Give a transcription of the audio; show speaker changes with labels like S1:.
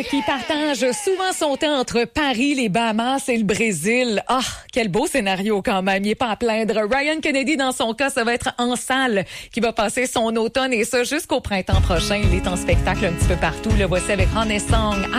S1: qui partage souvent son temps entre Paris, les Bahamas et le Brésil. Ah, quel beau scénario quand même, il n'est pas à plaindre. Ryan Kennedy, dans son cas, ça va être En salle qui va passer son automne et ça jusqu'au printemps prochain. Il est en spectacle un petit peu partout. Le voici avec Honest Song.